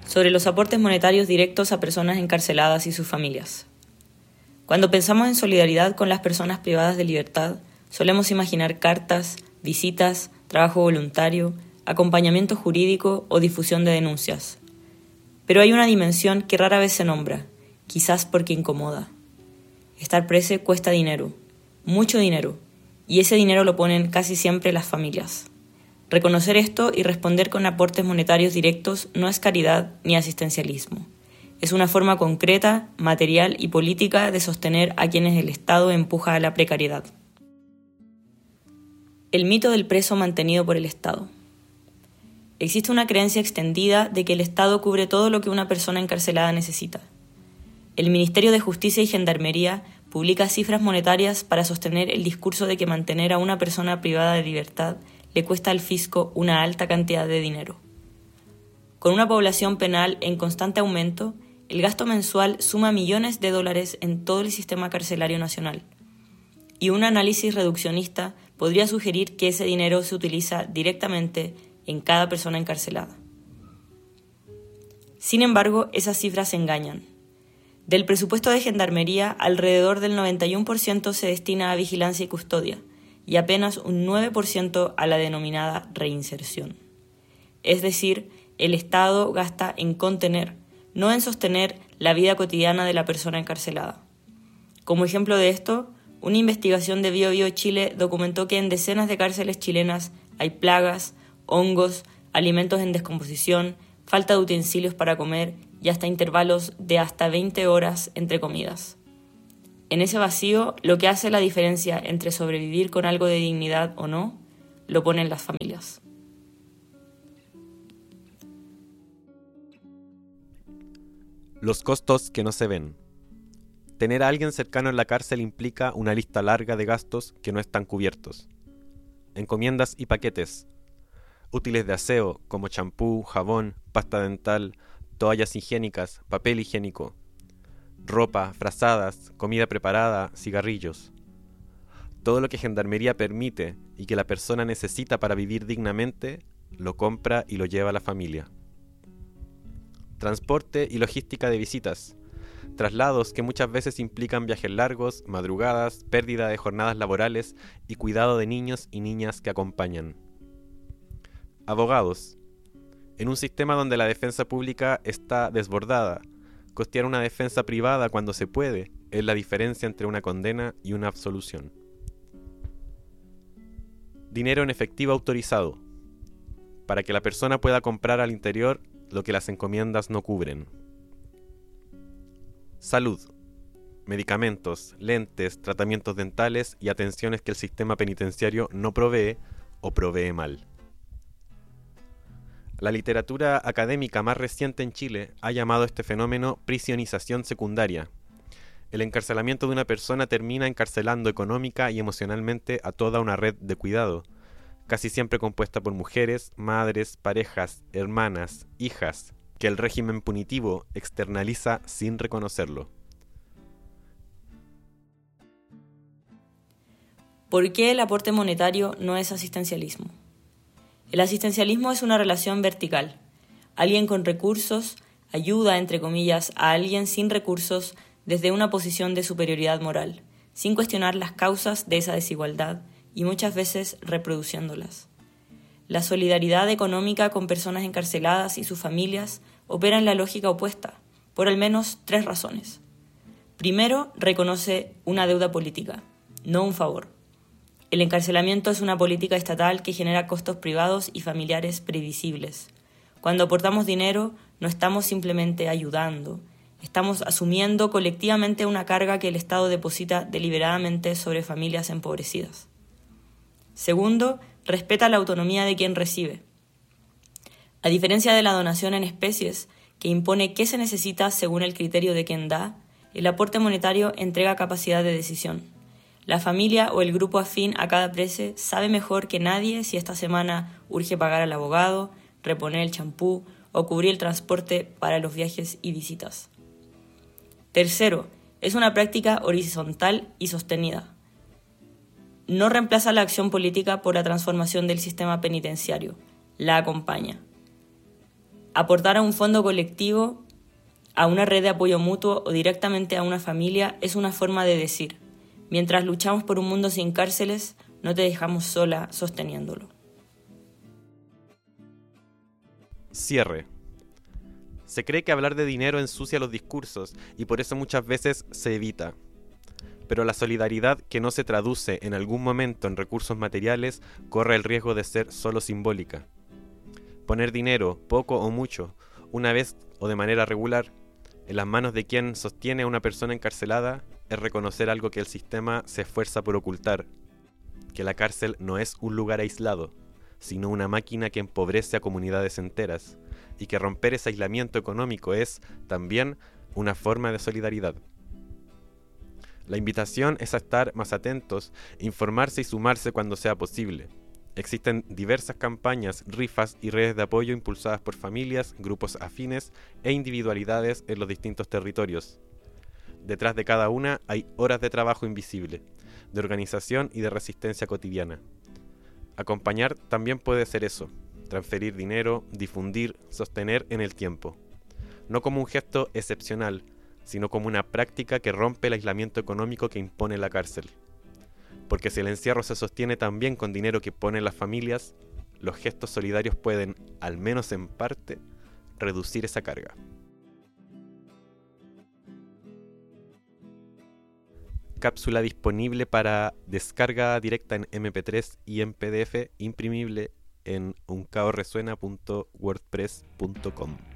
sobre los aportes monetarios directos a personas encarceladas y sus familias. Cuando pensamos en solidaridad con las personas privadas de libertad, solemos imaginar cartas, visitas, trabajo voluntario, acompañamiento jurídico o difusión de denuncias. Pero hay una dimensión que rara vez se nombra, quizás porque incomoda. Estar preso cuesta dinero, mucho dinero, y ese dinero lo ponen casi siempre las familias. Reconocer esto y responder con aportes monetarios directos no es caridad ni asistencialismo. Es una forma concreta, material y política de sostener a quienes el Estado empuja a la precariedad. El mito del preso mantenido por el Estado. Existe una creencia extendida de que el Estado cubre todo lo que una persona encarcelada necesita. El Ministerio de Justicia y Gendarmería publica cifras monetarias para sostener el discurso de que mantener a una persona privada de libertad le cuesta al fisco una alta cantidad de dinero. Con una población penal en constante aumento, el gasto mensual suma millones de dólares en todo el sistema carcelario nacional. Y un análisis reduccionista podría sugerir que ese dinero se utiliza directamente en cada persona encarcelada. Sin embargo, esas cifras engañan. Del presupuesto de Gendarmería, alrededor del 91% se destina a vigilancia y custodia, y apenas un 9% a la denominada reinserción. Es decir, el Estado gasta en contener, no en sostener la vida cotidiana de la persona encarcelada. Como ejemplo de esto, una investigación de BioBio Chile documentó que en decenas de cárceles chilenas hay plagas, hongos, alimentos en descomposición, falta de utensilios para comer y hasta intervalos de hasta 20 horas entre comidas. En ese vacío, lo que hace la diferencia entre sobrevivir con algo de dignidad o no, lo ponen las familias. Los costos que no se ven. Tener a alguien cercano en la cárcel implica una lista larga de gastos que no están cubiertos. Encomiendas y paquetes. Útiles de aseo como champú, jabón, pasta dental, toallas higiénicas, papel higiénico. Ropa, frazadas, comida preparada, cigarrillos. Todo lo que Gendarmería permite y que la persona necesita para vivir dignamente, lo compra y lo lleva a la familia. Transporte y logística de visitas. Traslados que muchas veces implican viajes largos, madrugadas, pérdida de jornadas laborales y cuidado de niños y niñas que acompañan. Abogados. En un sistema donde la defensa pública está desbordada, costear una defensa privada cuando se puede es la diferencia entre una condena y una absolución. Dinero en efectivo autorizado, para que la persona pueda comprar al interior lo que las encomiendas no cubren. Salud. Medicamentos, lentes, tratamientos dentales y atenciones que el sistema penitenciario no provee o provee mal. La literatura académica más reciente en Chile ha llamado este fenómeno prisionización secundaria. El encarcelamiento de una persona termina encarcelando económica y emocionalmente a toda una red de cuidado, casi siempre compuesta por mujeres, madres, parejas, hermanas, hijas, que el régimen punitivo externaliza sin reconocerlo. ¿Por qué el aporte monetario no es asistencialismo? El asistencialismo es una relación vertical. Alguien con recursos ayuda, entre comillas, a alguien sin recursos desde una posición de superioridad moral, sin cuestionar las causas de esa desigualdad y muchas veces reproduciéndolas. La solidaridad económica con personas encarceladas y sus familias opera en la lógica opuesta, por al menos 3 razones. Primero, reconoce una deuda política, no un favor. El encarcelamiento es una política estatal que genera costos privados y familiares previsibles. Cuando aportamos dinero, no estamos simplemente ayudando, estamos asumiendo colectivamente una carga que el Estado deposita deliberadamente sobre familias empobrecidas. Segundo, respeta la autonomía de quien recibe. A diferencia de la donación en especies, que impone qué se necesita según el criterio de quien da, el aporte monetario entrega capacidad de decisión. La familia o el grupo afín a cada preso sabe mejor que nadie si esta semana urge pagar al abogado, reponer el champú o cubrir el transporte para los viajes y visitas. Tercero, es una práctica horizontal y sostenida. No reemplaza la acción política por la transformación del sistema penitenciario, la acompaña. Aportar a un fondo colectivo, a una red de apoyo mutuo o directamente a una familia es una forma de decir: mientras luchamos por un mundo sin cárceles, no te dejamos sola sosteniéndolo. Cierre. Se cree que hablar de dinero ensucia los discursos y por eso muchas veces se evita. Pero la solidaridad que no se traduce en algún momento en recursos materiales corre el riesgo de ser solo simbólica. Poner dinero, poco o mucho, una vez o de manera regular, en las manos de quien sostiene a una persona encarcelada es reconocer algo que el sistema se esfuerza por ocultar: que la cárcel no es un lugar aislado, sino una máquina que empobrece a comunidades enteras, y que romper ese aislamiento económico es, también, una forma de solidaridad. La invitación es a estar más atentos, informarse y sumarse cuando sea posible. Existen diversas campañas, rifas y redes de apoyo impulsadas por familias, grupos afines e individualidades en los distintos territorios. Detrás de cada una hay horas de trabajo invisible, de organización y de resistencia cotidiana. Acompañar también puede ser eso: transferir dinero, difundir, sostener en el tiempo. No como un gesto excepcional, sino como una práctica que rompe el aislamiento económico que impone la cárcel. Porque si el encierro se sostiene también con dinero que ponen las familias, los gestos solidarios pueden, al menos en parte, reducir esa carga. Cápsula disponible para descarga directa en MP3 y en PDF, imprimible en uncaoresuena.wordpress.com.